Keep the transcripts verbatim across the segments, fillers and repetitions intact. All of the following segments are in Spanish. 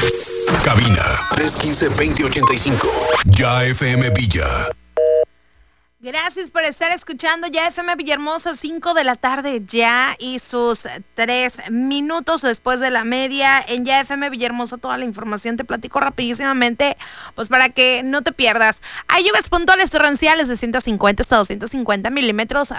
Cabina tres uno cinco, dos cero ocho cinco. Ya F M Villa. Gracias por estar escuchando Ya F M Villahermosa, cinco de la tarde ya y sus tres minutos después de la media. En Ya F M Villahermosa toda la información te platico rapidísimamente, pues para que no te pierdas. Hay lluvias puntuales torrenciales de ciento cincuenta hasta doscientos cincuenta milímetros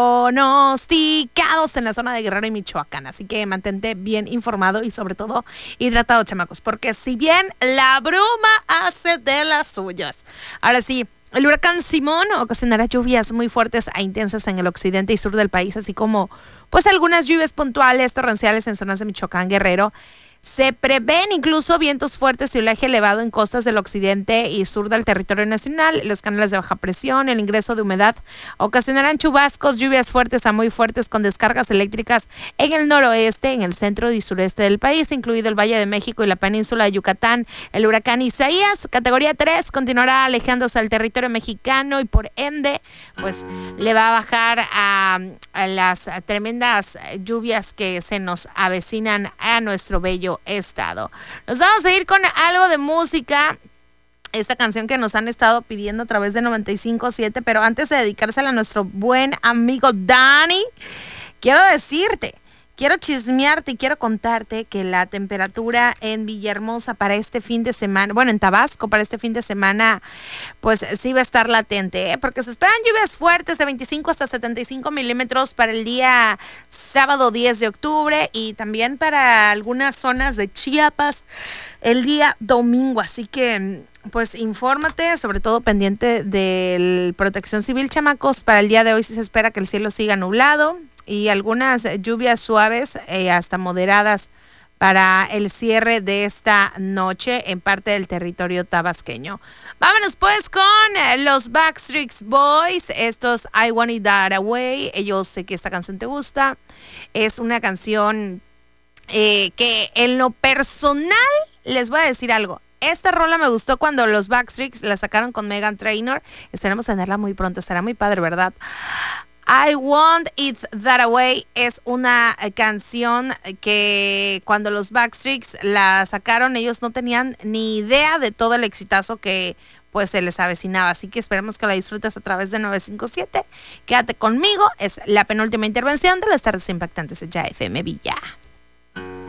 pronosticados en la zona de Guerrero y Michoacán. Así que mantente bien informado y sobre todo hidratado, chamacos, porque si bien la bruma hace de las suyas. Ahora sí. El huracán Simón ocasionará lluvias muy fuertes e intensas en el occidente y sur del país, así como pues algunas lluvias puntuales torrenciales en zonas de Michoacán, Guerrero. Se prevén incluso vientos fuertes y oleaje elevado en costas del occidente y sur del territorio nacional. Los canales de baja presión, el ingreso de humedad ocasionarán chubascos, lluvias fuertes a muy fuertes con descargas eléctricas en el noroeste, en el centro y sureste del país, incluido el Valle de México y la península de Yucatán. El huracán Isaías, categoría tres, continuará alejándose del territorio mexicano y por ende, pues le va a bajar a, a las tremendas lluvias que se nos avecinan a nuestro bello estado. Nos vamos a ir con algo de música, esta canción que nos han estado pidiendo a través de noventa y cinco punto siete, pero antes de dedicársela a nuestro buen amigo Dani, quiero decirte, quiero chismearte y quiero contarte que la temperatura en Villahermosa para este fin de semana, bueno, en Tabasco para este fin de semana, pues sí va a estar latente, ¿eh? Porque se esperan lluvias fuertes de veinticinco hasta setenta y cinco milímetros para el día sábado diez de octubre y también para algunas zonas de Chiapas el día domingo. Así que pues infórmate, sobre todo pendiente de Protección Civil, chamacos. Para el día de hoy sí se espera que el cielo siga nublado y algunas lluvias suaves eh, hasta moderadas para el cierre de esta noche en parte del territorio tabasqueño. Vámonos pues con eh, los Backstreet Boys, estos I Want It That Away. Yo sé que esta canción te gusta, es una canción eh, que en lo personal les voy a decir algo. Esta rola me gustó cuando los Backstreets la sacaron con Meghan Trainor. Esperemos tenerla muy pronto, estará muy padre, ¿verdad? I Want It That Away es una canción que cuando los Backstreets la sacaron ellos no tenían ni idea de todo el exitazo que pues se les avecinaba, así que esperemos que la disfrutes a través de nueve cinco siete. Quédate conmigo, es la penúltima intervención de las tardes impactantes de Ya F M Villa.